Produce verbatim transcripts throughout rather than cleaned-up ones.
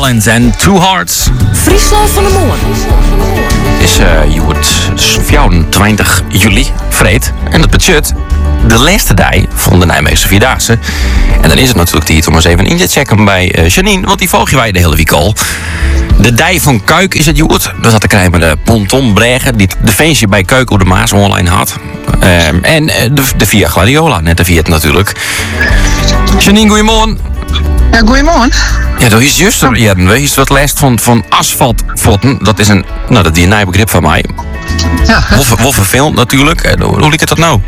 En Two Hearts. Friesland van de Morgen. Is uh, je wordt vijfentwintig juli, vreed. En dat betekent de laatste dag van de Nijmeegse Vierdaagse. En dan is het natuurlijk tijd om eens even in te checken bij uh, Janine, want die volg je wij de hele week al. De dij van Kuik is het joert. We zaten krijgen met de ponton Bregen, die de feestje bij Kuik op de Maas online had. Uh, en uh, de, de Via Gladiola, net de Viet natuurlijk. Janine, goeiemorgen. Ja, goeiemorgen. Ja, dat is juist. Ja, we is wat lijst van, van asfaltvotten. Dat is een, nou, dat is een nieuw begrip van mij. Ja. Wel vervelend natuurlijk. Hoe liep het dat nou?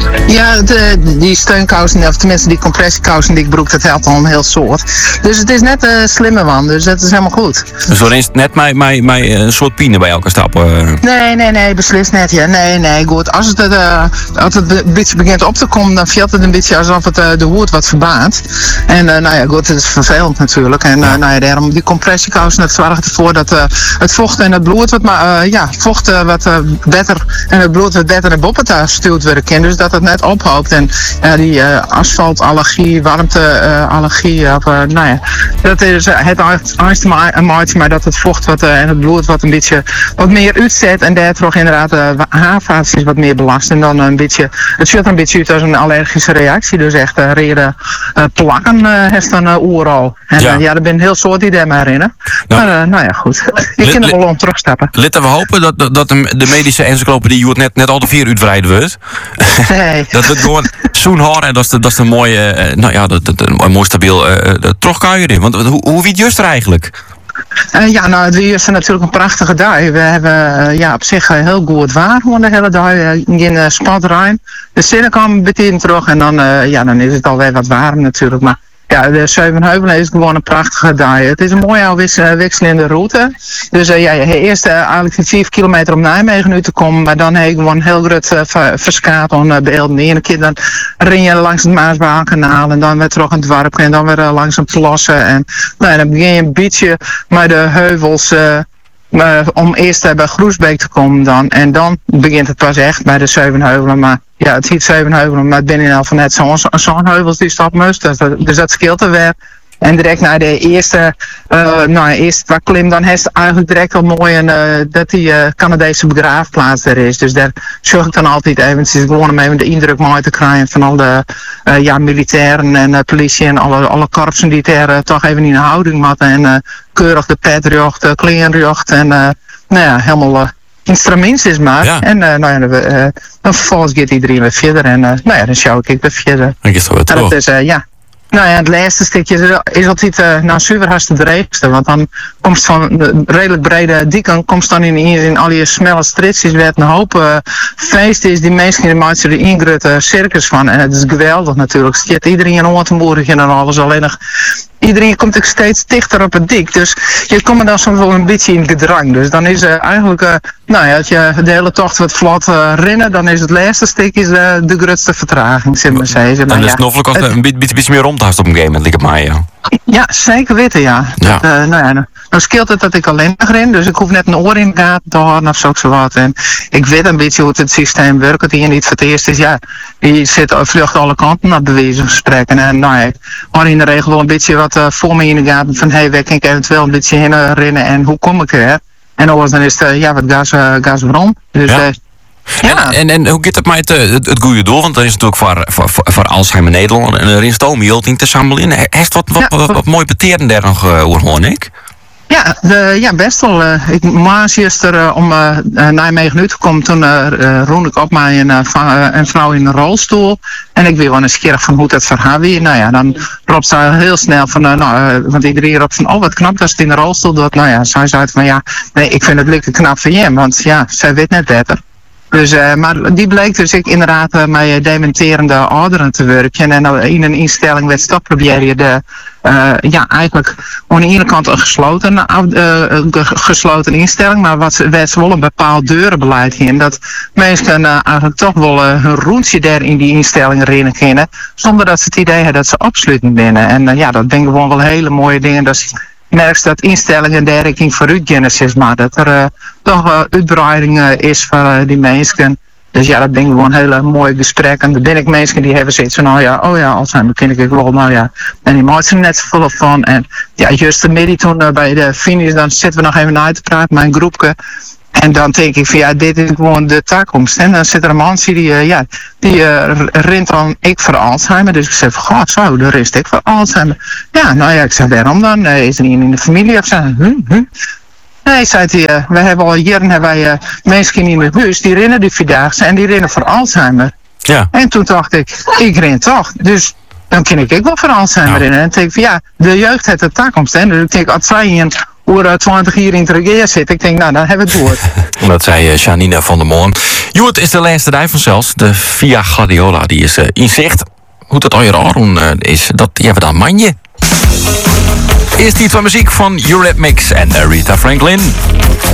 Ja, de, die steunkousen, of tenminste die compressiekousen die ik broek, dat helpt al een heel soort. Dus het is net een slimme man, dus dat is helemaal goed. Dus dan is het net mij, mij, mij een soort pine bij elke stap? Uh... Nee, nee, nee, beslist net. Ja. Nee, nee, goed. Als het, uh, als het een beetje begint op te komen, dan voelt het een beetje alsof het uh, de hoed wat verbaat. En uh, nou ja, goed, het is vervelend natuurlijk. En uh, nou ja, daarom die compressiekousen, dat zorgt ervoor dat uh, het vocht en het bloed wat, maar, uh, ja, vocht uh, wat uh, beter en het bloed wat beter naar boven gestuurd worden kan. Dus dat het net ophoopt. En uh, die uh, asfaltallergie, warmteallergie, uh, uh, nou ja, dat is uh, het eerste maatje, maar dat het vocht wat, uh, en het bloed wat een beetje wat meer uitzet en daardoor inderdaad uh, haarvaatjes wat meer belast. En dan een beetje, het ziet er een beetje uit als een allergische reactie. Dus echt uh, reden uh, plakken uh, heeft dan uh, oeral. En ja, uh, ja er ben heel soort die daar maar in. Hè? Nou, maar uh, nou ja, goed. Ik kan er wel om terugstappen. Laten we hopen dat, dat de, de medische encyclopedie net, net al te vier uitbreiden wordt. Nee. Dat wordt gewoon zo'n haar en dat is de, dat is de mooie, uh, nou ja, dat, dat, een mooi stabiel uh, terugkuier in. Want hoe, hoe wie het juist er eigenlijk? Uh, ja, nou, het is natuurlijk een prachtige dag. We hebben uh, ja, op zich uh, heel goed waar gewoon de hele dag. Uh, geen uh, spatruim. De zinnen komen meteen terug en dan, uh, ja, dan is het alweer wat warm natuurlijk. Maar ja, de Zevenheuvelen is gewoon een prachtige dag. Het is een mooie oude wisselende route. Dus uh, ja, je eerst uh, eigenlijk vijf kilometer om Nijmegen nu te komen. Maar dan heb je gewoon heel groot uh, verskaat on uh, beelden. De ene keer dan ren je langs het Maasbaankanaal. En dan weer terug aan het dorp. En dan weer uh, langs het plassen. En nou, dan begin je een beetje met de heuvels. Uh, Maar om eerst bij Groesbeek te komen dan. En dan begint het pas echt bij de Zevenheuvelen. Maar ja, het heet Zevenheuvelen, maar het ben in elk geval net zo'n zo heuvels die stap moest. Dus dat, dus dat scheelt er weer. En direct naar de eerste, uh, nou eerst waar klim, dan heeft het eigenlijk direct al mooi een, uh, dat die uh, Canadese begraafplaats er is. Dus daar zorg ik dan altijd eventjes gewoon om even de indruk mooi te krijgen van al de uh, ja, militairen en uh, politie en alle, alle korpsen die daar uh, toch even in de houding matten. En uh, keurig de petjocht, de kleinjocht en uh, nou ja, helemaal... Uh, instruments is maar. Ja. En uh, nou ja, uh, dan vervolgens gaat iedereen weer verder. En uh, nou ja, dan sjouw ik weer verder. En dat is, uh, ja. Nou ja, het laatste stukje is altijd uh, nou super hartstikke het dreigste. Want dan komt van de redelijk brede dieken, komt dan in, in al je smelle stritjes werd een hoop uh, feesten is die mensen die maken er ingrutte circus van. En het is geweldig natuurlijk. Zit iedereen een oortenboerig en alles alleen nog. Iedereen komt ook steeds dichter op het dik. Dus je komt er dan soms wel een beetje in gedrang. Dus dan is uh, eigenlijk, uh, nou ja, als je de hele tocht wat vlot uh, rennen, dan is het laatste stukje uh, de grootste vertraging, zeg maar zeggen. En dus ja, nog kost een beetje, beetje meer rondhast op een game moment, lijkt het mij, ja. Ja, zeker weten, ja. ja. Dat, uh, nou ja, nou, nou scheelt het dat ik alleen nog ren, dus ik hoef net een oor in de gaten te houden of zo wat. En ik weet een beetje hoe het systeem werkt. Die niet voor het eerst is, ja, die zit vlucht alle kanten naar bewezen gesprekken. En nou ja, ik hoor in de regel wel een beetje wat uh, voor me in de gaten van, hé, hey, waar kan ik eventueel een beetje heen uh, rennen en hoe kom ik er? En anders dan is het, uh, ja, wat gas, uh, gas waarom. Dus, ja. Uh, Ja. En, en, en hoe gaat het met het, het, het goede doel? Want er is natuurlijk voor, voor, voor Alzheimer Nederland en er is het om heel te samelen in. Heeft wat, wat, ja. wat, wat mooi beteren daar nog uh, hoor ik? Ja, de, ja, best wel. Uh, ik maas er uh, om uh, Nijmegen nu te komen. Toen uh, uh, roende ik op mij een, uh, een vrouw in een rolstoel. En ik wil wel eens keer van hoe dat voor haar weer. Nou ja, dan roept ze heel snel van, uh, nou, uh, want iedereen roept van, oh wat knap dat ze het in een rolstoel doet. Nou ja, zij zei van, ja, nee, ik vind het lekker knap van je. Want ja, zij weet net beter. Dus, uh, maar die bleek dus ik inderdaad uh, met dementerende ouderen te werken. En uh, in een instelling werd toch probeer je de, uh, ja, eigenlijk aan de ene kant een gesloten, uh, gesloten instelling, maar wat werd wel een bepaald deurenbeleid in. Dat mensen uh, eigenlijk toch wel uh, hun roentje daar in die instelling rennen kunnen, zonder dat ze het idee hebben dat ze opsluiting binnen. En uh, ja, dat ben gewoon wel hele mooie dingen. Dat merk dat instellingen dergelijke vooruit gaan, zeg maar. Dat er uh, toch uh, uitbreiding uh, is voor uh, die mensen. Dus ja, dat ben ik gewoon hele mooie gesprekken. En dan ben ik mensen die hebben zoiets van, nou ja, oh ja, Alzheimer ken ik wel, nou ja. En die maken er net zoveel van. En ja, juist de middag toen uh, bij de finish, dan zitten we nog even uit te praten, mijn groepje. En dan denk ik van ja, dit is gewoon de toekomst. En dan zit er een man die, uh, ja, die uh, rent dan ik voor Alzheimer. Dus ik zeg van, god zo, de rest ik voor Alzheimer. Ja, nou ja, ik zeg, waarom dan? Uh, is er niet in de familie? Of zo? Huh, huh? Nee, zei hij, uh, we hebben al jaren hebben wij uh, mensen in het huis die rennen die vierdaagse en die rennen voor Alzheimer. Ja. En toen dacht ik, ik ren toch. Dus dan ken ik ook wel voor Alzheimer Nou. rennen. En dan denk ik van ja, de jeugd heeft de toekomst. En dus ik denk, als zij in oer twintig jaar in het regeer zit, ik denk, nou, dan hebben we het woord. Dat zei uh, Janine van der Moorn. Joet is de laatste dag vanzelfs. De Via Guardiola die is uh, in zicht. Hoe dat al je Aron uh, is, dat hebben we dan manje. Eerst iets van muziek van Eurythmics en uh, Rita Franklin.